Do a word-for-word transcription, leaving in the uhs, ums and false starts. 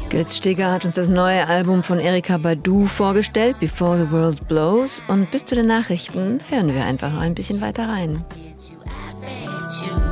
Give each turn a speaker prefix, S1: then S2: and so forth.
S1: Götz Stegger hat uns das neue Album von Erykah Badu vorgestellt, Before the World Blows. Und bis zu den Nachrichten hören wir einfach noch ein bisschen weiter rein.